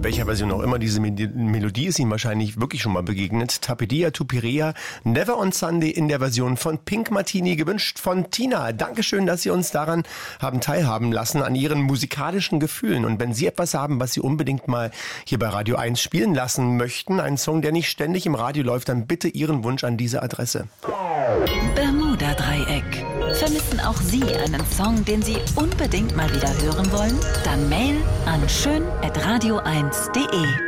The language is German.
welcher Version auch immer. Diese Melodie ist Ihnen wahrscheinlich wirklich schon mal begegnet. Tapedia tu Pirea, Never on Sunday in der Version von Pink Martini, gewünscht von Tina. Dankeschön, dass Sie uns daran haben teilhaben lassen, an Ihren musikalischen Gefühlen. Und wenn Sie etwas haben, was Sie unbedingt mal hier bei Radio 1 spielen lassen möchten, einen Song, der nicht ständig im Radio läuft, dann bitte Ihren Wunsch an diese Adresse. Bermuda-Dreieck. Vermissen auch Sie einen Song, den Sie unbedingt mal wieder hören wollen? Dann Mail an schön@radio1.de.